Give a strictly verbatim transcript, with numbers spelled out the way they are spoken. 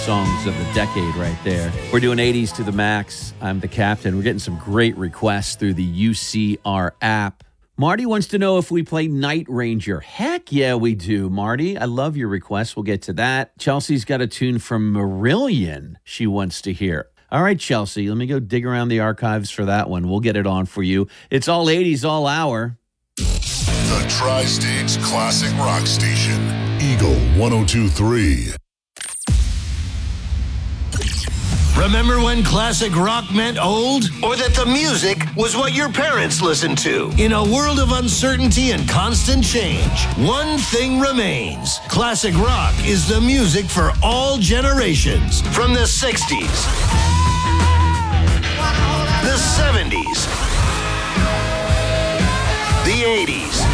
songs of the decade right there. We're doing eighties to the max. I'm the captain. We're getting some great requests through the U C R app. Marty wants to know if we play Night Ranger. Heck yeah, we do, Marty. I love your request. We'll get to that. Chelsea's got a tune from Marillion she wants to hear. All right, Chelsea, let me go dig around the archives for that one. We'll get it on for you. It's all eighties all hour. The Tri-States Classic Rock Station. Eagle one oh two point three. Remember when classic rock meant old? Or that the music was what your parents listened to? In a world of uncertainty and constant change, one thing remains. Classic rock is the music for all generations. From the sixties, the seventies, the eighties,